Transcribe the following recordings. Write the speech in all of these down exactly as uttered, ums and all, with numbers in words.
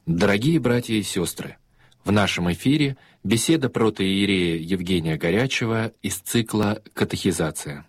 Дорогие братья и сестры, в нашем эфире беседа протоиерея Евгения Горячева из цикла «Катехизация».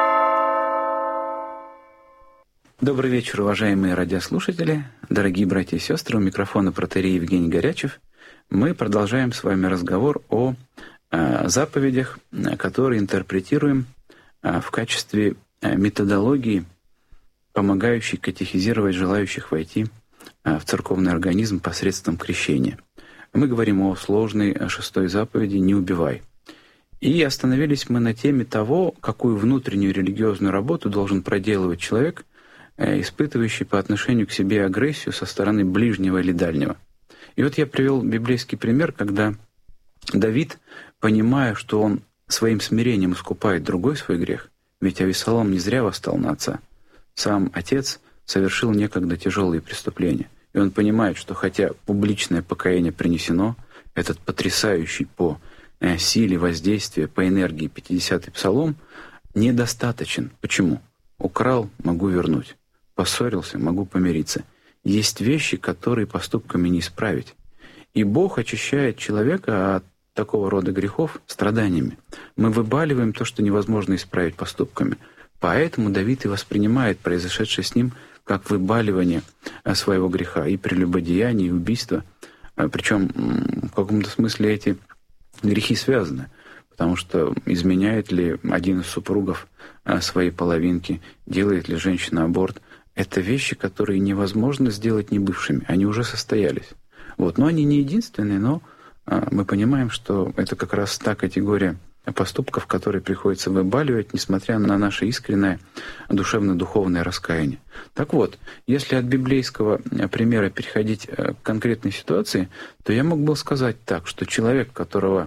Добрый вечер, уважаемые радиослушатели, дорогие братья и сестры, у микрофона протоиерей Евгений Горячев. Мы продолжаем с вами разговор о э, заповедях, которые интерпретируем э, в качестве э, методологии, помогающей катехизировать желающих войти в церковный организм посредством крещения. Мы говорим о сложной шестой заповеди «Не убивай». И остановились мы на теме того, какую внутреннюю религиозную работу должен проделывать человек, испытывающий по отношению к себе агрессию со стороны ближнего или дальнего. И вот я привел библейский пример, когда Давид, понимая, что он своим смирением искупает другой свой грех, ведь Авессалом не зря восстал на отца, сам отец совершил некогда тяжелые преступления. И он понимает, что хотя публичное покаяние принесено, этот потрясающий по силе воздействия, по энергии пятидесятый псалом недостаточен. Почему? Украл — могу вернуть. Поссорился — могу помириться. Есть вещи, которые поступками не исправить. И Бог очищает человека от такого рода грехов страданиями. Мы выбаливаем то, что невозможно исправить поступками. Поэтому Давид и воспринимает произошедшее с ним как выбаливание своего греха и прелюбодеяние, и убийство. Причем в каком-то смысле эти грехи связаны, потому что изменяет ли один из супругов своей половинки, делает ли женщина аборт. Это вещи, которые невозможно сделать не бывшими, они уже состоялись. Вот. Но они не единственные, но мы понимаем, что это как раз та категория поступков, которые приходится выбаливать, несмотря на наше искреннее душевно-духовное раскаяние. Так вот, если от библейского примера переходить к конкретной ситуации, то я мог бы сказать так, что человек, которого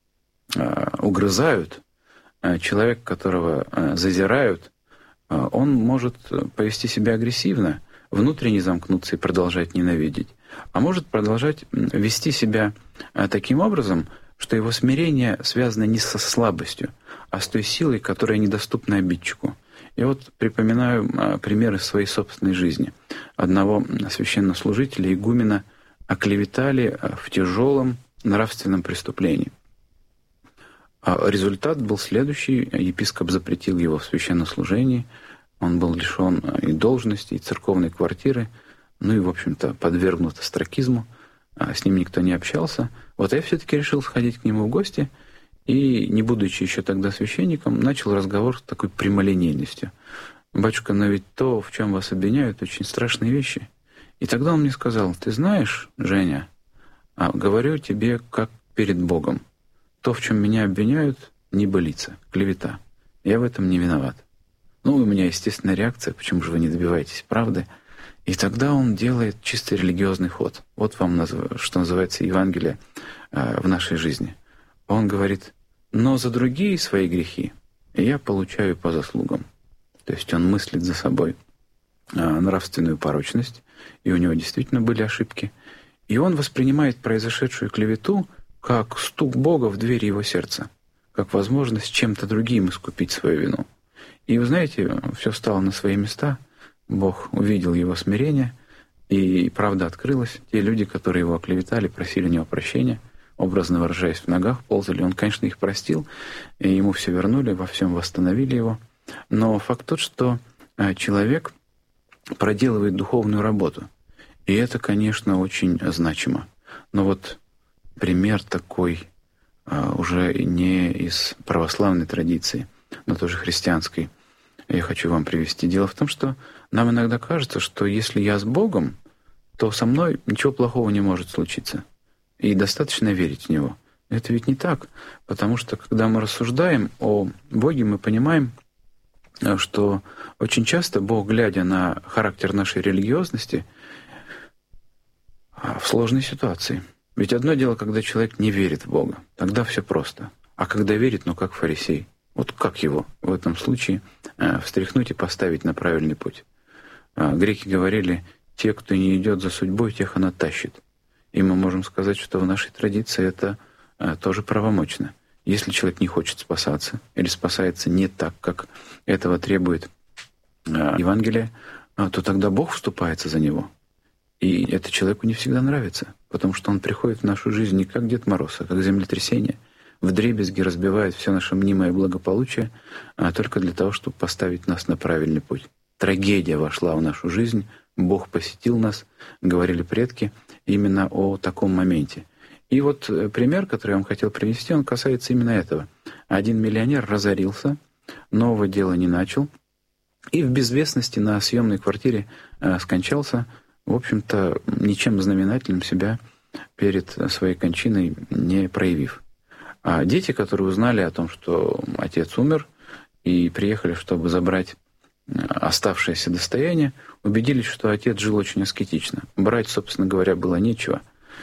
угрызают, человек, которого зазирают, он может повести себя агрессивно, внутренне замкнуться и продолжать ненавидеть, а может продолжать вести себя таким образом, что его смирение связано не со слабостью, а с той силой, которая недоступна обидчику. Я вот припоминаю примеры своей собственной жизни. Одного священнослужителя, игумена, оклеветали в тяжелом нравственном преступлении. А результат был следующий. Епископ запретил его в священнослужении. Он был лишен и должности, и церковной квартиры, ну и, в общем-то, подвергнут остракизму. С ним никто не общался. Вот я все-таки решил сходить к нему в гости и, не будучи еще тогда священником, начал разговор с такой прямолинейностью. «Батюшка, но ведь то, в чем вас обвиняют, очень страшные вещи». И тогда он мне сказал: «Ты знаешь, Женя, а говорю тебе как перед Богом, то, в чем меня обвиняют, небылица, клевета. Я в этом не виноват». Ну, у меня естественная реакция: «Почему же вы не добиваетесь правды?» И тогда он делает чисто религиозный ход. Вот вам, что называется, Евангелие в нашей жизни. Он говорит: «Но за другие свои грехи я получаю по заслугам». То есть он мыслит за собой нравственную порочность, и у него действительно были ошибки. И он воспринимает произошедшую клевету как стук Бога в двери его сердца, как возможность чем-то другим искупить свою вину. И вы знаете, все стало на свои места. Бог увидел его смирение, и правда открылась. Те люди, которые его оклеветали, просили у него прощения, образно выражаясь, в ногах ползали. Он, конечно, их простил, и ему все вернули, во всем восстановили его. Но факт тот, что человек проделывает духовную работу. И это, конечно, очень значимо. Но вот пример такой уже не из православной традиции, но тоже христианской, я хочу вам привести. Дело в том, что нам иногда кажется, что если я с Богом, то со мной ничего плохого не может случиться. И достаточно верить в Него. Это ведь не так, потому что когда мы рассуждаем о Боге, мы понимаем, что очень часто Бог, глядя на характер нашей религиозности, в сложной ситуации. Ведь одно дело, когда человек не верит в Бога, тогда все просто. А когда верит, ну как фарисей. Вот как его в этом случае встряхнуть и поставить на правильный путь? Греки говорили: те, кто не идет за судьбой, тех она тащит. И мы можем сказать, что в нашей традиции это тоже правомочно. Если человек не хочет спасаться или спасается не так, как этого требует Евангелие, то тогда Бог вступается за него. И это человеку не всегда нравится, потому что он приходит в нашу жизнь не как Дед Мороз, а как землетрясение, вдребезги разбивает все наше мнимое благополучие, а только для того, чтобы поставить нас на правильный путь. Трагедия вошла в нашу жизнь, Бог посетил нас, говорили предки именно о таком моменте. И вот пример, который я вам хотел привести, он касается именно этого. Один миллионер разорился, нового дела не начал, и в безвестности на съемной квартире э, скончался, в общем-то, ничем знаменательным себя перед своей кончиной не проявив. А дети, которые узнали о том, что отец умер, и приехали, чтобы забрать оставшееся достояние, убедились, что отец жил очень аскетично. Брать, собственно говоря, было нечего.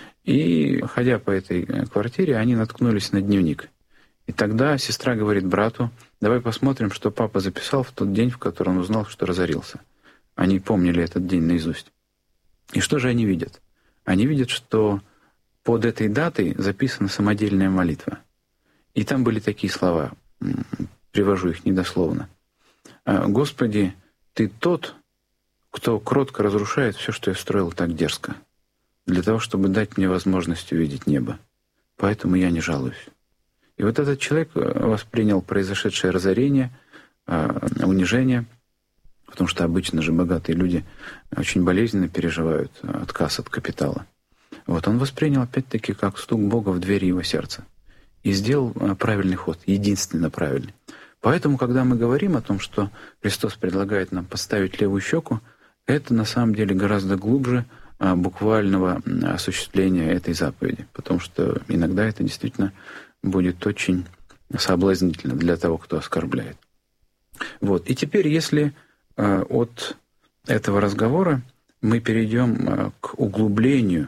И, ходя по этой квартире, они наткнулись на дневник. И тогда сестра говорит брату: давай посмотрим, что папа записал в тот день, в который он узнал, что разорился. Они помнили этот день наизусть. И что же они видят? Они видят, что под этой датой записана самодельная молитва. И там были такие слова, привожу их недословно. «Господи, Ты тот, кто кротко разрушает все, что я строил так дерзко, для того, чтобы дать мне возможность увидеть небо. Поэтому я не жалуюсь». И вот этот человек воспринял произошедшее разорение, унижение, потому что обычно же богатые люди очень болезненно переживают отказ от капитала. Вот он воспринял опять-таки как стук Бога в двери его сердца и сделал правильный ход, единственно правильный. Поэтому, когда мы говорим о том, что Христос предлагает нам поставить левую щеку, это на самом деле гораздо глубже буквального осуществления этой заповеди, потому что иногда это действительно будет очень соблазнительно для того, кто оскорбляет. Вот. И теперь, если от этого разговора мы перейдем к углублению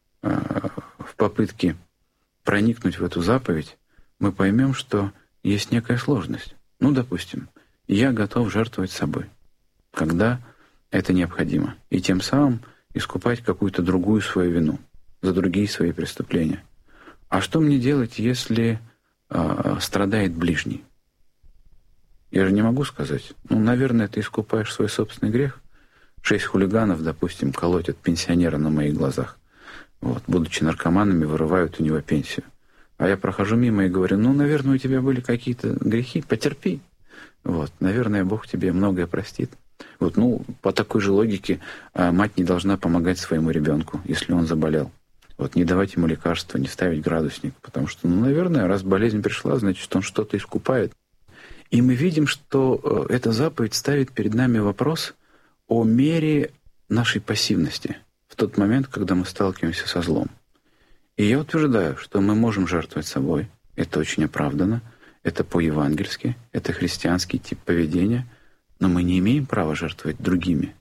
в попытке проникнуть в эту заповедь, мы поймем, что есть некая сложность. Ну, допустим, я готов жертвовать собой, когда это необходимо, и тем самым искупать какую-то другую свою вину, за другие свои преступления. А что мне делать, если э, страдает ближний? Я же не могу сказать. Ну, наверное, ты искупаешь свой собственный грех. Шесть хулиганов, допустим, колотят пенсионера на моих глазах. Вот, будучи наркоманами, вырывают у него пенсию. А я прохожу мимо и говорю: ну, наверное, у тебя были какие-то грехи, потерпи. Вот, наверное, Бог тебе многое простит. Вот, ну, по такой же логике мать не должна помогать своему ребенку, если он заболел. Вот, не давать ему лекарства, не ставить градусник, потому что, ну, наверное, раз болезнь пришла, значит, он что-то искупает. И мы видим, что эта заповедь ставит перед нами вопрос о мере нашей пассивности в тот момент, когда мы сталкиваемся со злом. И я утверждаю, что мы можем жертвовать собой. Это очень оправдано, это по-евангельски, это христианский тип поведения, но мы не имеем права жертвовать другими.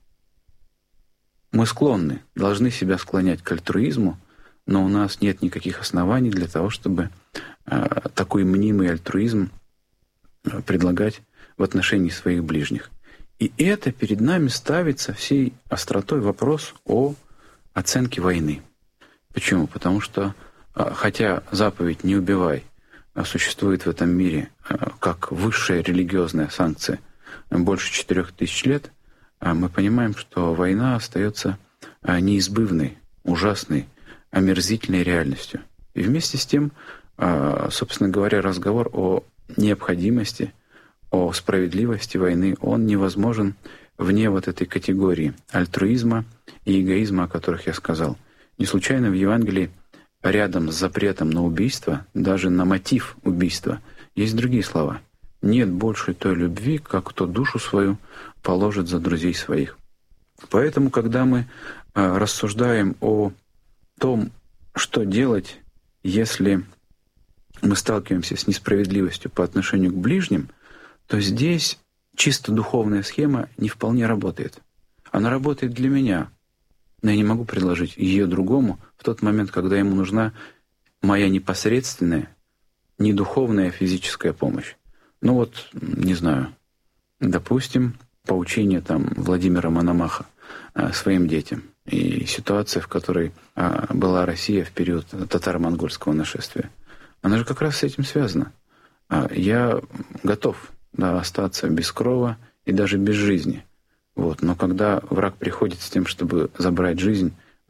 Мы склонны, должны себя склонять к альтруизму, но у нас нет никаких оснований для того, чтобы э, такой мнимый альтруизм э, предлагать в отношении своих ближних. И это перед нами ставит со всей остротой вопрос о оценке войны. Почему? Потому что, э, хотя заповедь «не убивай» существует в этом мире э, как высшая религиозная санкция больше четырех тысяч лет, э, мы понимаем, что война остается э, неизбывной, ужасной, омерзительной реальностью. И вместе с тем, собственно говоря, разговор о необходимости, о справедливости войны, он невозможен вне вот этой категории альтруизма и эгоизма, о которых я сказал. Не случайно в Евангелии рядом с запретом на убийство, даже на мотив убийства, есть другие слова. «Нет больше той любви, как кто душу свою положит за друзей своих». Поэтому, когда мы рассуждаем о том, что делать, если мы сталкиваемся с несправедливостью по отношению к ближним, то здесь чисто духовная схема не вполне работает. Она работает для меня, но я не могу предложить ее другому в тот момент, когда ему нужна моя непосредственная, не духовная, а физическая помощь. Ну вот, не знаю, допустим, поучение там Владимира Мономаха своим детям. И ситуация, в которой а, была Россия в период татаро-монгольского нашествия, она же как раз с этим связана. А, я готов да, остаться без крова и даже без жизни. Вот. Но когда враг приходит с тем, чтобы забрать жизнь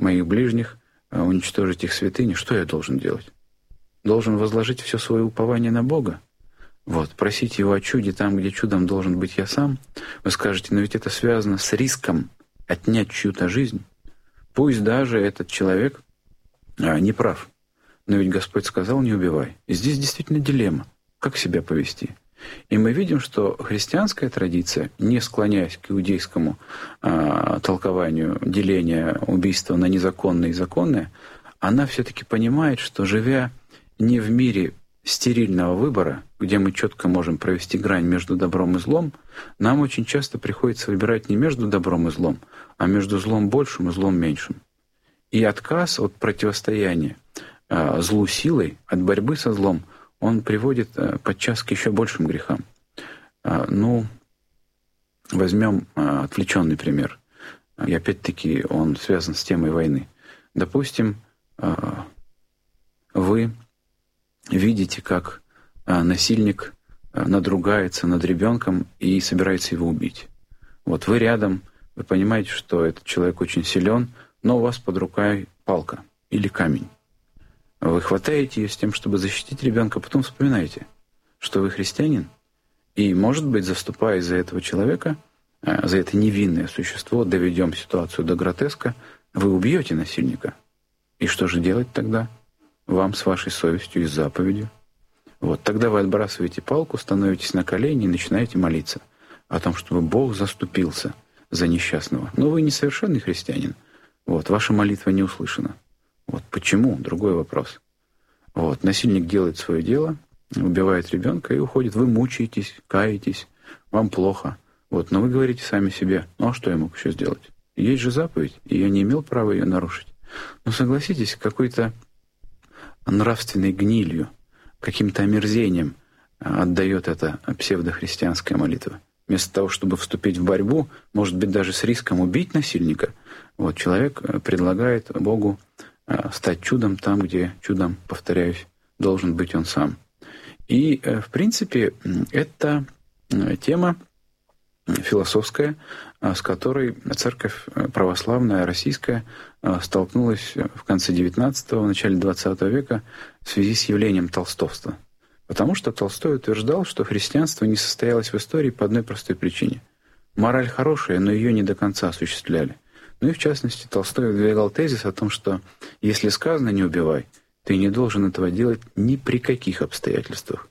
моих ближних, уничтожить их святыни, что я должен делать? Должен возложить все свое упование на Бога? Вот, просить Его о чуде там, где чудом должен быть я сам? Вы скажете, но ведь это связано с риском отнять чью-то жизнь. Пусть даже этот человек а, не прав, но ведь Господь сказал, не убивай. И здесь действительно дилемма, как себя повести. И мы видим, что христианская традиция, не склоняясь к иудейскому а, толкованию деления убийства на незаконное и законное, она все-таки понимает, что, живя не в мире стерильного выбора, где мы четко можем провести грань между добром и злом, нам очень часто приходится выбирать не между добром и злом, а между злом большим и злом меньшим. И отказ от противостояния а, злу силой, от борьбы со злом, он приводит а, подчас к еще большим грехам. А, ну, возьмем а, отвлеченный пример. И опять-таки он связан с темой войны. Допустим, а, вы видите, как а, насильник а, надругается над ребенком и собирается его убить. Вот вы рядом, вы понимаете, что этот человек очень силен, но у вас под рукой палка или камень. Вы хватаете ее с тем, чтобы защитить ребенка, потом вспоминаете, что вы христианин, и, может быть, заступаясь за этого человека, а, за это невинное существо, доведем ситуацию до гротеска, вы убьете насильника. И что же делать тогда? Вам с вашей совестью и заповедью. Вот тогда вы отбрасываете палку, становитесь на колени и начинаете молиться о том, чтобы Бог заступился за несчастного. Но вы несовершенный христианин. Вот, ваша молитва не услышана. Вот почему? Другой вопрос. Вот, насильник делает свое дело, убивает ребенка и уходит. Вы мучаетесь, каетесь, вам плохо. Вот, но вы говорите сами себе, ну а что я мог еще сделать? Есть же заповедь, и я не имел права ее нарушить. Но согласитесь, какой-то нравственной гнилью, каким-то омерзением отдает эта псевдохристианская молитва. Вместо того, чтобы вступить в борьбу, может быть, даже с риском убить насильника, вот, человек предлагает Богу стать чудом там, где чудом, повторяюсь, должен быть он сам. И, в принципе, это тема философская, с которой церковь православная, российская, столкнулась в конце девятнадцатого, в начале двадцатого века в связи с явлением толстовства. Потому что Толстой утверждал, что христианство не состоялось в истории по одной простой причине. Мораль хорошая, но ее не до конца осуществляли. Ну и в частности, Толстой выдвигал тезис о том, что если сказано «не убивай», ты не должен этого делать ни при каких обстоятельствах,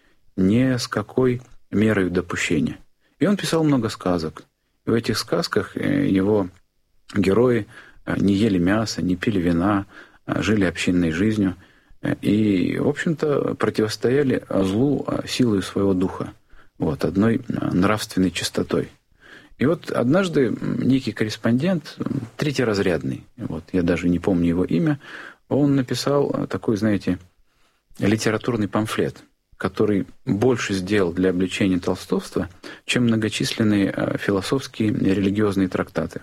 ни с какой мерой допущения. И он писал много сказок. И в этих сказках его герои не ели мясо, не пили вина, жили общинной жизнью и, в общем-то, противостояли злу силой своего духа, вот, одной нравственной чистотой. И вот однажды некий корреспондент, третьеразрядный, вот, я даже не помню его имя, он написал такой, знаете, литературный памфлет, который больше сделал для обличения толстовства, чем многочисленные философские и религиозные трактаты.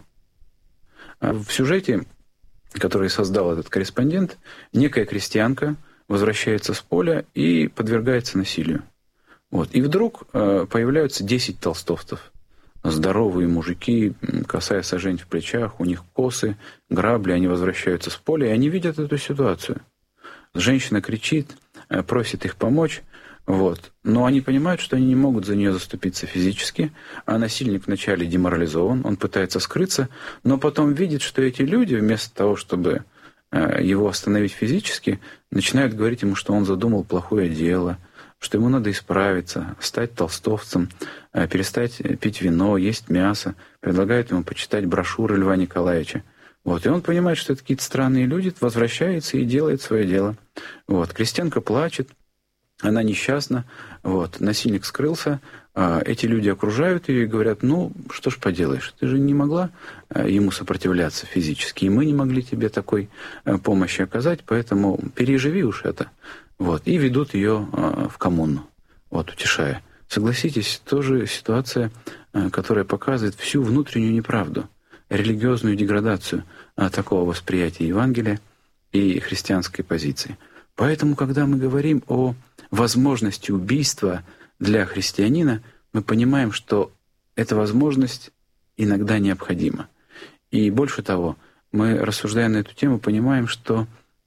В сюжете, который создал этот корреспондент, некая крестьянка возвращается с поля и подвергается насилию. Вот. И вдруг появляются десять толстовцев. Здоровые мужики, косая сажень в плечах, у них косы, грабли, они возвращаются с поля, и они видят эту ситуацию. Женщина кричит, просит их помочь, вот. Но они понимают, что они не могут за нее заступиться физически, а насильник вначале деморализован, он пытается скрыться, но потом видит, что эти люди, вместо того, чтобы его остановить физически, начинают говорить ему, что он задумал плохое дело, что ему надо исправиться, стать толстовцем, перестать пить вино, есть мясо, предлагают ему почитать брошюры Льва Николаевича. Вот. И он понимает, что это какие-то странные люди, возвращается и делает свое дело. Вот. Крестьянка плачет, она несчастна, вот. Насильник скрылся, эти люди окружают ее и говорят, ну, что ж поделаешь, ты же не могла ему сопротивляться физически, и мы не могли тебе такой помощи оказать, поэтому переживи уж это. Вот, и ведут ее в коммуну, вот, утешая. Согласитесь, тоже ситуация, которая показывает всю внутреннюю неправду, религиозную деградацию такого восприятия Евангелия и христианской позиции. Поэтому, когда мы говорим о возможности убийства для христианина, мы понимаем, что эта возможность иногда необходима. И больше того, мы, рассуждая на эту тему, понимаем, что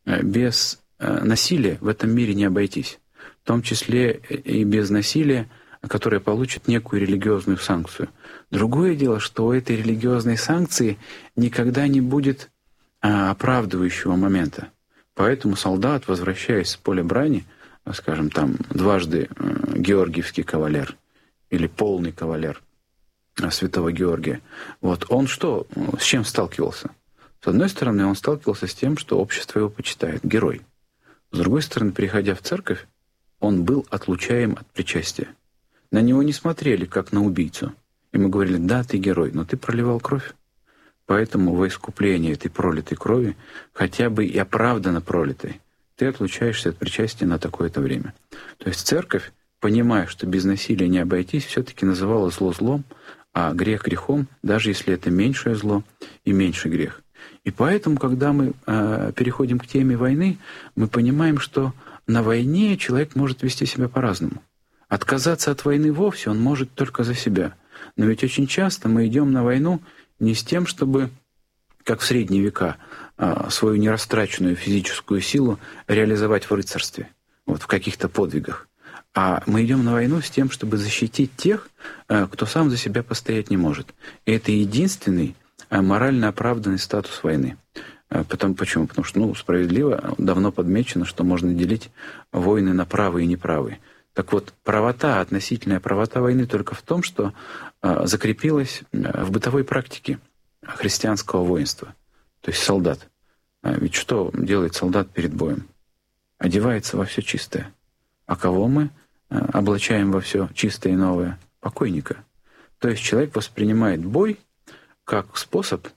без насилия в этом мире не обойтись. В том числе и без насилия, которое получит некую религиозную санкцию. Другое дело, что у этой религиозной санкции никогда не будет оправдывающего момента. Поэтому солдат, возвращаясь с поля брани, скажем, там дважды георгиевский кавалер или полный кавалер святого Георгия, вот он что, с чем сталкивался? С одной стороны, он сталкивался с тем, что общество его почитает, герой. С другой стороны, приходя в церковь, он был отлучаем от причастия. На него не смотрели, как на убийцу. Ему говорили: да, ты герой, но ты проливал кровь. Поэтому во искупление этой пролитой крови, хотя бы и оправданно пролитой, ты отлучаешься от причастия на такое-то время. То есть церковь, понимая, что без насилия не обойтись, все-таки называла зло злом, а грех грехом, даже если это меньшее зло и меньший грех. И поэтому, когда мы э, переходим к теме войны, мы понимаем, что на войне человек может вести себя по-разному. Отказаться от войны вовсе он может только за себя. Но ведь очень часто мы идем на войну не с тем, чтобы, как в средние века, свою нерастраченную физическую силу реализовать в рыцарстве, вот, в каких-то подвигах. А мы идем на войну с тем, чтобы защитить тех, кто сам за себя постоять не может. И это единственный морально оправданный статус войны. Потом, почему? Потому что, ну, справедливо, давно подмечено, что можно делить войны на правые и неправые. Так вот, правота, относительная правота войны только в том, что э, закрепилась в бытовой практике христианского воинства, то есть солдат. А ведь что делает солдат перед боем? Одевается во все чистое. А кого мы э, облачаем во все чистое и новое? Покойника. То есть человек воспринимает бой как способ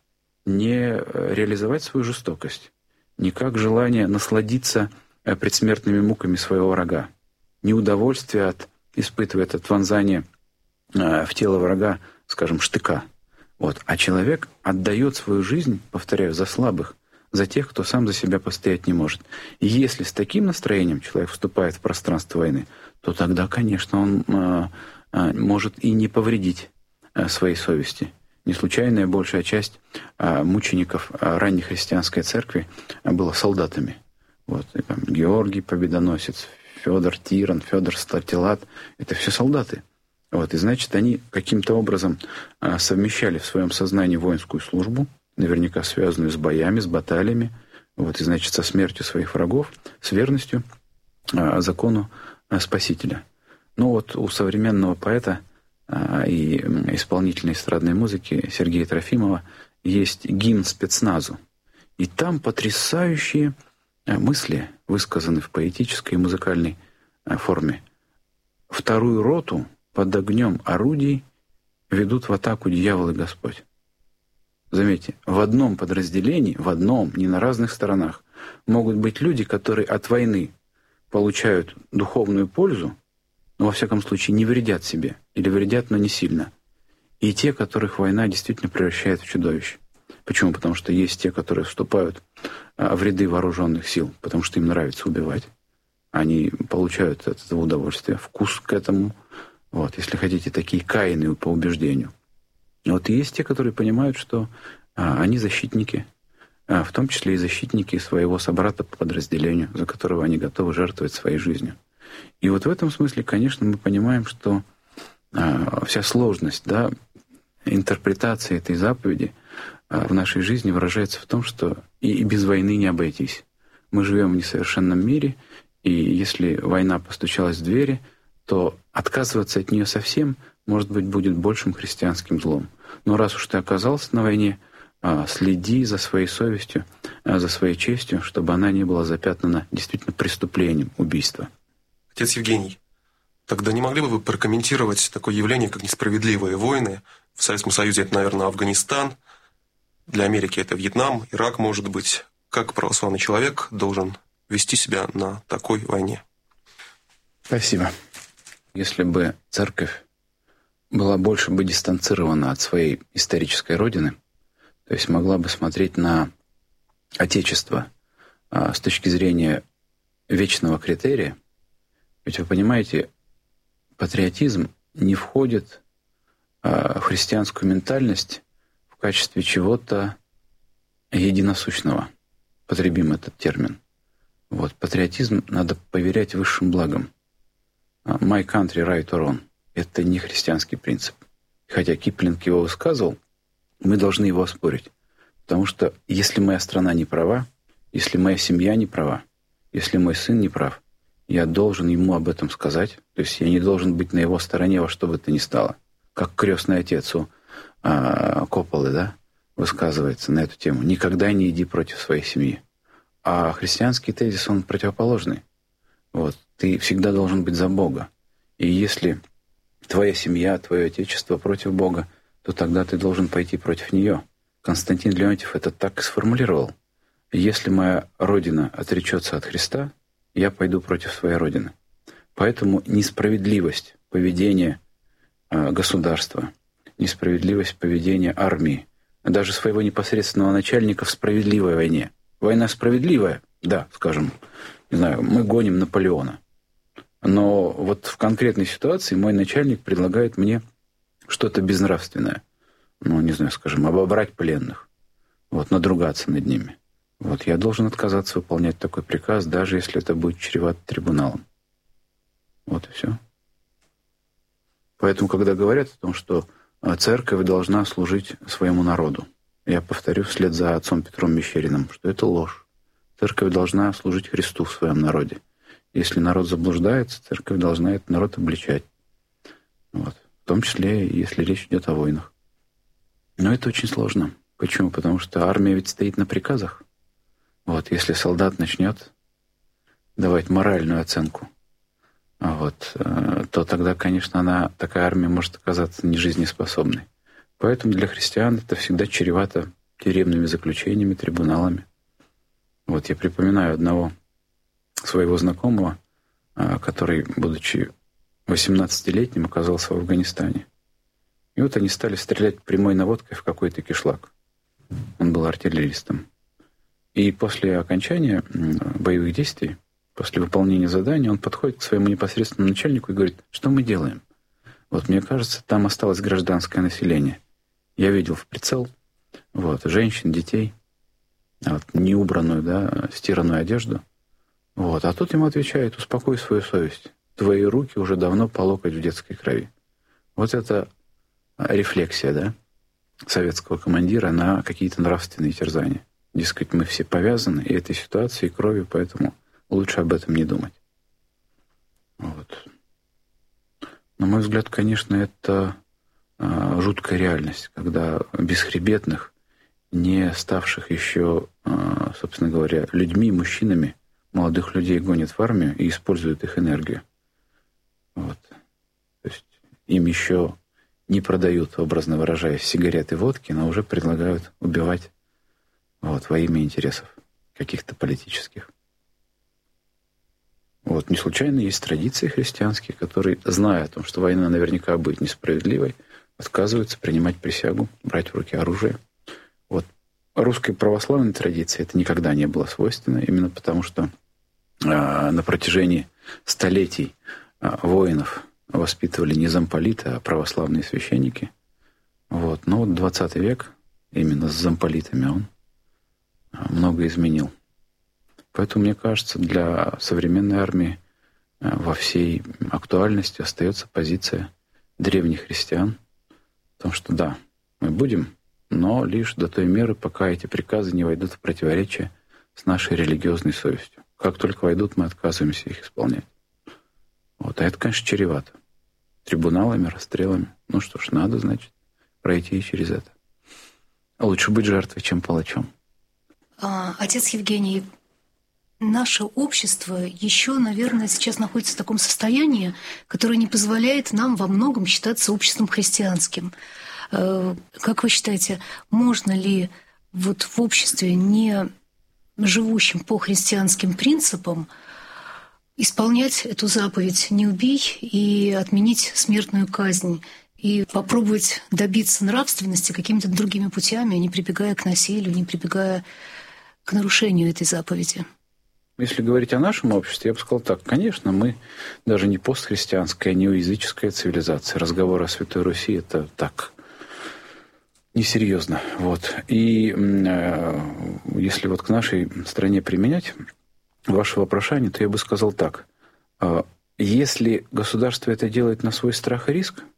не реализовать свою жестокость, не как желание насладиться предсмертными муками своего врага, не удовольствие от, испытывает от вонзания э, в тело врага, скажем, штыка. Вот. А человек отдает свою жизнь, повторяю, за слабых, за тех, кто сам за себя постоять не может. И если с таким настроением человек вступает в пространство войны, то тогда, конечно, он э, э, может и не повредить э, своей совести. Не случайная большая часть э, мучеников э, ранней христианской церкви э, была солдатами. Вот. И, там, Георгий Победоносец, Федор Тиран, Федор Стратилат — это все солдаты. Вот, и значит, они каким-то образом а, совмещали в своем сознании воинскую службу, наверняка связанную с боями, с баталиями, вот, и значит, со смертью своих врагов, с верностью а, закону а, Спасителя. Но вот у современного поэта а, и исполнителя эстрадной музыки Сергея Трофимова есть гимн спецназу. И там потрясающие мысли высказаны в поэтической и музыкальной форме. Вторую роту под огнем орудий ведут в атаку дьявол и Господь. Заметьте, в одном подразделении, в одном, не на разных сторонах, могут быть люди, которые от войны получают духовную пользу, но во всяком случае не вредят себе, или вредят, но не сильно. И те, которых война действительно превращает в чудовищ. Почему? Потому что есть те, которые вступают в ряды вооруженных сил, потому что им нравится убивать. Они получают от этого удовольствие, вкус к этому. Вот, если хотите, такие каины по убеждению. Вот и есть те, которые понимают, что а, они защитники, а, в том числе и защитники своего собрата по подразделению, за которого они готовы жертвовать своей жизнью. И вот в этом смысле, конечно, мы понимаем, что а, вся сложность, да, интерпретации этой заповеди в нашей жизни выражается в том, что и без войны не обойтись. Мы живем в несовершенном мире, и если война постучалась в двери, то отказываться от нее совсем, может быть, будет большим христианским злом. Но раз уж ты оказался на войне, следи за своей совестью, за своей честью, чтобы она не была запятнана действительно преступлением, убийства. Отец Евгений, тогда не могли бы вы прокомментировать такое явление, как несправедливые войны? В Советском Союзе это, наверное, Афганистан, для Америки это Вьетнам, Ирак, может быть. Как православный человек должен вести себя на такой войне? Спасибо. Если бы церковь была больше бы дистанцирована от своей исторической родины, то есть могла бы смотреть на Отечество а, с точки зрения вечного критерия, ведь вы понимаете, патриотизм не входит а, в христианскую ментальность в качестве чего-то единосущного. Потребим этот термин. Вот. Патриотизм надо поверять высшим благом. My country, right or wrong. Это не христианский принцип. Хотя Киплинг его высказывал, мы должны его оспорить. Потому что если моя страна не права, если моя семья не права, если мой сын не прав, я должен ему об этом сказать. То есть я не должен быть на его стороне во что бы то ни стало. Как крестный отец у а, Копполы, да, высказывается на эту тему. Никогда не иди против своей семьи. А христианский тезис, он противоположный. Вот. Ты всегда должен быть за Бога. И если твоя семья, твое отечество против Бога, то тогда ты должен пойти против нее. Константин Леонтьев это так и сформулировал. Если моя Родина отречется от Христа, я пойду против своей Родины. Поэтому несправедливость поведения э, государства, несправедливость поведения армии, даже своего непосредственного начальника в справедливой войне. Война справедливая, да, скажем, не знаю, мы гоним Наполеона. Но вот в конкретной ситуации мой начальник предлагает мне что-то безнравственное. Ну, не знаю, скажем, обобрать пленных, вот, надругаться над ними. Вот, я должен отказаться выполнять такой приказ, даже если это будет чревато трибуналом. Вот и все. Поэтому, когда говорят о том, что церковь должна служить своему народу, я повторю вслед за отцом Петром Мещериным, что это ложь. Церковь должна служить Христу в своем народе. Если народ заблуждается, церковь должна этот народ обличать. Вот. В том числе, если речь идет о войнах. Но это очень сложно. Почему? Потому что армия ведь стоит на приказах. Вот, если солдат начнет давать моральную оценку, вот, то тогда, конечно, она, такая армия может оказаться нежизнеспособной. Поэтому для христиан это всегда чревато тюремными заключениями, трибуналами. Вот я припоминаю одного своего знакомого, который, будучи восемнадцатилетним, оказался в Афганистане. И вот они стали стрелять прямой наводкой в какой-то кишлак. Он был артиллеристом. И после окончания боевых действий, после выполнения задания, он подходит к своему непосредственному начальнику и говорит, что мы делаем? Вот мне кажется, там осталось гражданское население. Я видел в прицел вот, женщин, детей, вот, неубранную, да, стиранную одежду. Вот. А тут ему отвечает, успокой свою совесть. Твои руки уже давно по локоть в детской крови. Вот это рефлексия, да, советского командира на какие-то нравственные терзания. Дескать, мы все повязаны и этой ситуацией, и кровью, поэтому лучше об этом не думать. Вот. На мой взгляд, конечно, это а, жуткая реальность, когда бесхребетных, не ставших еще, а, собственно говоря, людьми, мужчинами, молодых людей гонят в армию и используют их энергию. Вот. То есть им еще не продают, образно выражаясь, сигареты, водки, но уже предлагают убивать вот, во имя интересов каких-то политических. Вот. Не случайно есть традиции христианские, которые, зная о том, что война наверняка будет несправедливой, отказываются принимать присягу, брать в руки оружие. Вот. Русской православной традиции это никогда не было свойственно, именно потому что а, на протяжении столетий а, воинов воспитывали не замполиты, а православные священники. Вот. Но вот двадцатый век именно с замполитами он много изменил. Поэтому, мне кажется, для современной армии во всей актуальности остается позиция древних христиан о том, что да, мы будем, но лишь до той меры, пока эти приказы не войдут в противоречие с нашей религиозной совестью. Как только войдут, мы отказываемся их исполнять. Вот. А это, конечно, чревато. Трибуналами, расстрелами. Ну что ж, надо, значит, пройти через это. А лучше быть жертвой, чем палачом. А, отец Евгений, наше общество еще, наверное, сейчас находится в таком состоянии, которое не позволяет нам во многом считаться обществом христианским. Как вы считаете, можно ли вот в обществе, не живущем по христианским принципам, исполнять эту заповедь «не убей» и отменить смертную казнь, и попробовать добиться нравственности какими-то другими путями, не прибегая к насилию, не прибегая к нарушению этой заповеди? Если говорить о нашем обществе, я бы сказал так. Конечно, мы даже не постхристианская, не языческая цивилизация. Разговор о Святой Руси — это так, несерьезно. Вот. И э, если вот к нашей стране применять ваше вопрошание, то я бы сказал так. Э, если государство это делает на свой страх и риск,